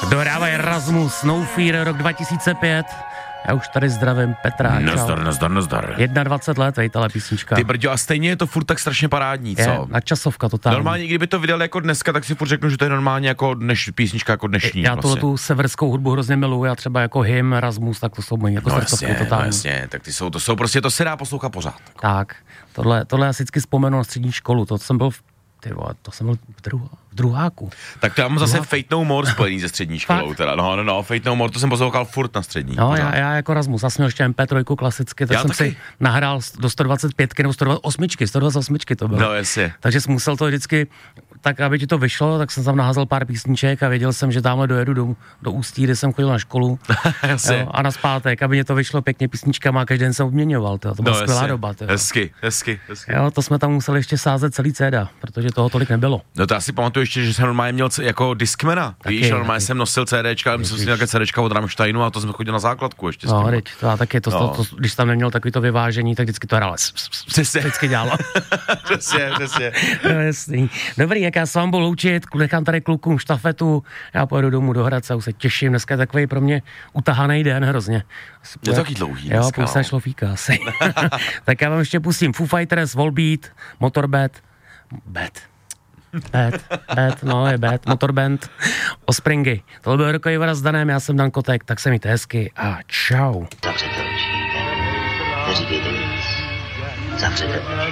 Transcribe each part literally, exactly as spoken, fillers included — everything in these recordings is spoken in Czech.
Dohrává Erasmus, No Fear, rok dva tisíce pět. Já už tady zdravím Petra. Nazdar, nazdar, nazdar. dvacet jedna let, vejtale písnička. Ty brďo, a stejně je to furt tak strašně parádní, co? Je, nadčasovka totálně. Normálně, kdyby to vydali jako dneska, tak si furt řeknu, že to je normálně jako dneš, písnička jako dnešní. Já vlastně. tu severskou hudbu hrozně miluji, já třeba jako Hymn, Erasmus, tak to jsou moji jako no srdcovky jasně, totálně. No jasně, tak ty jsou, to jsou prostě, to se dá poslouchat pořád. Jako. Tak, tohle, tohle já si vždycky vzpomenu na střední školu, to jsem byl v, ty vole, to jsem byl v, druha, v druháku. Tak to já mám zase Druhá... Fate No More spojený se střední školou, teda, no, no, no, Fate No More, to jsem poslouchal furt na střední. No, já, já jako Erasmus, já jsem měl ještě em pé tři klasicky, tak já jsem taky. si nahrál do sto dvacet pět nebo sto dvacet osm, sto dvacet osm to bylo. No, jasně. Takže jsem musel to vždycky, tak aby ti to vyšlo, tak jsem tam naházel pár písniček a věděl jsem, že tamhle dojedu do, do Ústí, kde jsem chodil na školu. Jo, a nazpátek, aby mě to vyšlo pěkně písničkama, každý den jsem obměňoval, to, to byla no, skvělá doba. Tyjo. Hezky, hezky, hezky. Jo, to jsme tam museli ještě sázet celý céda, protože toho tolik nebylo. No to já si pamatuju ještě, že jsem normálně měl c- jako Discmana, víš, normálně jsem nosil CDčka, jsem si nějaké CDčka od Rammsteinu a to jsem chodil na základku ještě. No, teď, to já taky, to, no. to, to, když tam neměl takový to vyvážení, tak vždycky to hrál. Přesně. Vždycky dělalo. Přesně, přesně. No, jasný. Dobrý, jak já s vám budu loučit, nechám tady klukům štafetu, já pojedu domů do Hradce, už se těším, dneska je takový pro mě utahaný den hrozně. Je to taky dlouhý jo, dneska. Jo, půjde šlofíka asi. Tak já vám ještě pustím Foo Fighters, Volbeat, Motorbed, Bad. Bad, bad, no je bad, Motorband, Offspringy. Tohle byl rokový vraz s Danem, já jsem Dan Kotek, tak se mějte hezky a čau. Zavřete oči, neříkejte nic. Zavřete oči.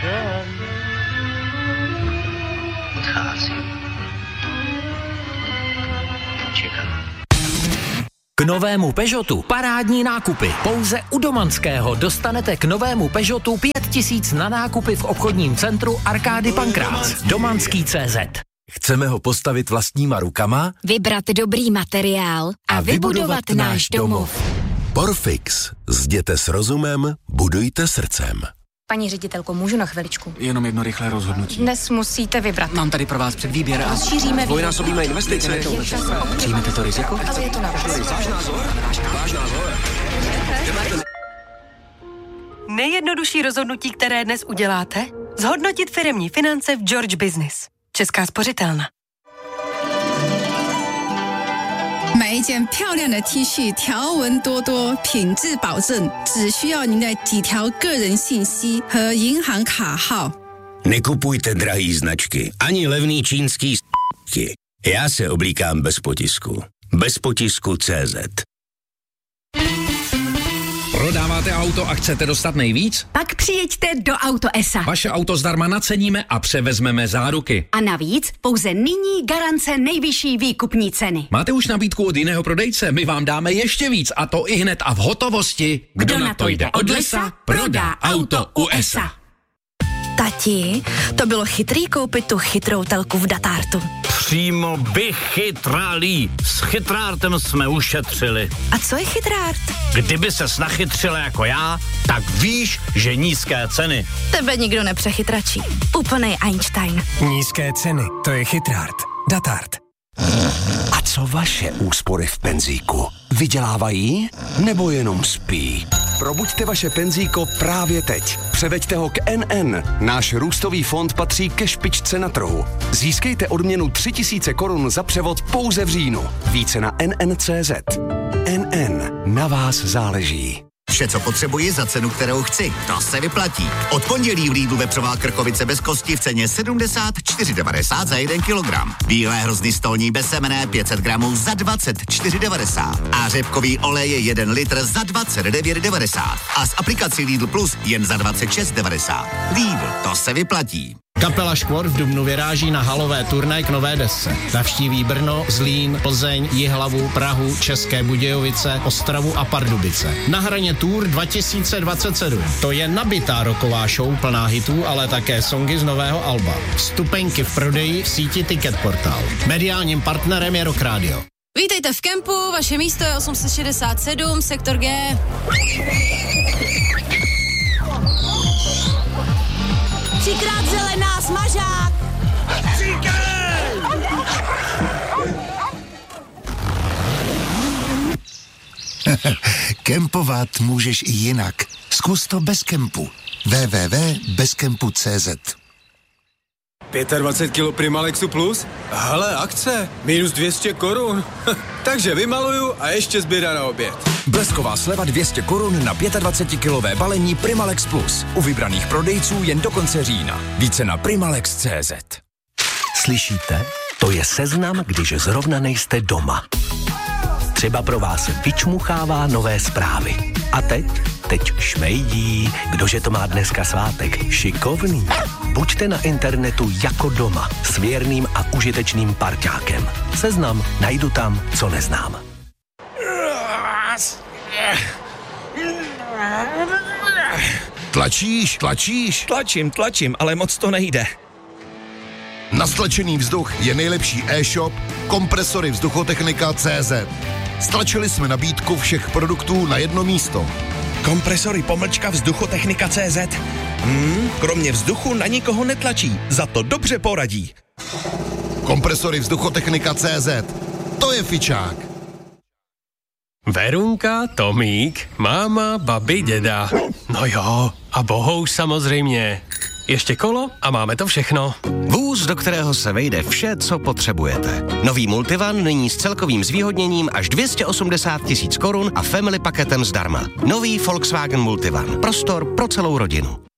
Odchází. Čekám. K novému Peugeotu parádní nákupy. Pouze u Domanského dostanete k novému Peugeotu pět tisíc na nákupy v obchodním centru Arkády Pankrác. Domanský tečka cé zet. Chceme ho postavit vlastníma rukama? Vybrat dobrý materiál a, a vybudovat, vybudovat náš domov. Porfix. Zděte s rozumem, budujte srdcem. Paní ředitelko, můžu na chviličku? Jenom jedno rychlé rozhodnutí. Dnes musíte vybrat. Mám tady pro vás předvýběr a... Rozšíříme... Dvojnásobíme investice. Přijmete to riziko? Ale je to na vás. Váš názor? Váš názor? Nejjednodušší rozhodnutí, které dnes uděláte? Zhodnotit firemní finance v George Business. Česká spořitelna. 买一件漂亮的 T 恤，条纹多多，品质保证，只需要您的几条个人信息和银行卡号。 Nekupujte drahý značky, ani levný čínský s***ky. Já se oblíkám bez potisku. Bez potisku tečka cé zet. Prodáváte auto a chcete dostat nejvíc? Pak přijeďte do Auto E S A. Vaše auto zdarma naceníme a převezmeme záruky. A navíc pouze nyní garance nejvyšší výkupní ceny. Máte už nabídku od jiného prodejce? My vám dáme ještě víc a to i hned a v hotovosti. Kdo, Kdo na to jde od lesa, prodá auto u E S A. Tati, to bylo chytrý koupit tu chytrou telku v Datartu. Přímo vychytralý. S chytrártem jsme ušetřili. A co je chytrárt? Kdyby ses nachytřila jako já, tak víš, že nízké ceny. Tebe nikdo nepřechytračí. Úplnej Einstein. Nízké ceny, to je chytrárt. Datart. A co vaše úspory v penzíku? Vydělávají nebo jenom spí? Probuďte vaše penzíko právě teď. Převeďte ho k N N. Náš růstový fond patří ke špičce na trhu. Získejte odměnu tři tisíce korun za převod pouze v říjnu. Více na N N tečka cé zet. N N. Na vás záleží. Vše, co potřebuji za cenu, kterou chci. To se vyplatí. Od pondělí v Lidlu vepřová krkovice bez kosti v ceně sedmdesát čtyři devadesát za jeden kilogram. Bílé hrozny stolní bez semene pět set gramů za dvacet čtyři devadesát. A řepkový olej je jeden litr za dvacet devět devadesát. A s aplikací Lidl Plus jen za dvacet šest devadesát. Lidl, to se vyplatí. Kapela Škvor v dubnu vyráží na halové turné k nové desce. Navštíví Brno, Zlín, Plzeň, Jihlavu, Prahu, České Budějovice, Ostravu a Pardubice. Na hraně Tour dva tisíce dvacet sedm. To je nabitá rocková show plná hitů, ale také songy z nového alba. Vstupenky v prodeji v síti Ticketportal. Mediálním partnerem je Rock Radio. Vítejte v kempu, vaše místo je osm set šedesát sedm, sektor G. Třikrát zelená, smažák! Kempovat můžeš i jinak. Zkus to bez kempu. w w w tečka bez kempu tečka cé zet. dvacet pět kilo Primalexu Plus? Hele, akce, minus dvě stě korun. Takže vymaluju a ještě zbyda na oběd. Blesková sleva dvě stě korun na dvacetkilové balení Primalex Plus. U vybraných prodejců jen do konce října. Více na primalex tečka cé zet. Slyšíte? To je seznam, když zrovna nejste doma. Třeba pro vás vyčmuchává nové zprávy. A teď? Teď šmejdí. Kdože to má dneska svátek? Šikovný. Buďte na internetu jako doma. S věrným a užitečným parťákem. Seznam najdu tam, co neznám. Tlačíš, tlačíš? Tlačím, tlačím, ale moc to nejde. Na stlačený vzduch je nejlepší e-shop Kompresory vzduchotechnika tečka cé zet. Stlačili jsme nabídku všech produktů na jedno místo. Kompresory pomlčka vzduchotechnika tečka cé zet. Hmm, kromě vzduchu na nikoho netlačí, za to dobře poradí. Kompresory vzduchotechnika tečka cé zet. To je fičák. Verunka, Tomík, máma, babi, děda. No jo, a bohouš samozřejmě. Ještě kolo a máme to všechno. Vůz, do kterého se vejde vše, co potřebujete. Nový Multivan nyní s celkovým zvýhodněním až dvě stě osmdesát tisíc korun a family paketem zdarma. Nový Volkswagen Multivan. Prostor pro celou rodinu.